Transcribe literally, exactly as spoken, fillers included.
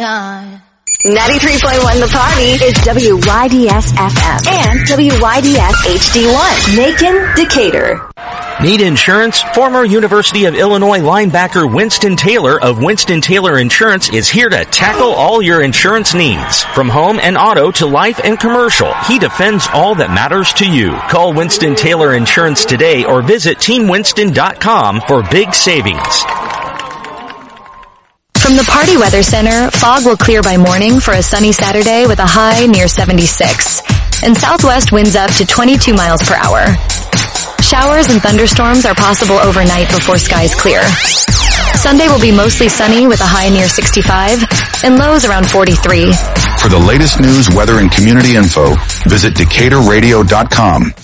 God. ninety-three point one The Party is W Y D S F M and W Y D S H D one. Macon, Decatur. Need insurance? Former University of Illinois linebacker Winston Taylor of Winston Taylor Insurance is here to tackle all your insurance needs. From home and auto to life and commercial, he defends all that matters to you. Call Winston Taylor Insurance today or visit team winston dot com for big savings. From the Party Weather Center, fog will clear by morning for a sunny Saturday with a high near seventy-six. And southwest winds up to twenty-two miles per hour. Showers and thunderstorms are possible overnight before skies clear. Sunday will be mostly sunny with a high near sixty-five and lows around forty-three. For the latest news, weather, and community info, visit Decatur Radio dot com.